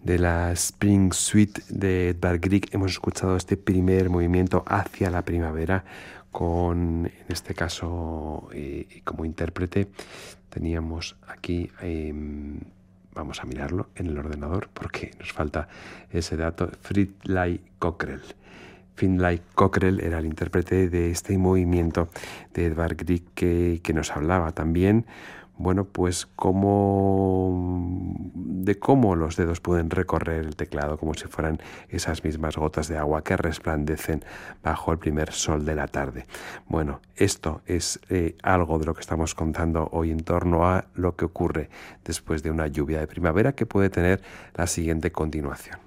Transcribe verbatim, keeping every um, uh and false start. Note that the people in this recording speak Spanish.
de la Spring Suite de Edvard Grieg hemos escuchado este primer movimiento hacia la primavera con, en este caso, eh, como intérprete teníamos aquí, eh, vamos a mirarlo en el ordenador porque nos falta ese dato, Finlay Cockrell. Finlay Cockrell era el intérprete de este movimiento de Edvard Grieg que, que nos hablaba también, bueno, pues cómo, de cómo los dedos pueden recorrer el teclado como si fueran esas mismas gotas de agua que resplandecen bajo el primer sol de la tarde. Bueno, esto es eh, algo de lo que estamos contando hoy en torno a lo que ocurre después de una lluvia de primavera que puede tener la siguiente continuación.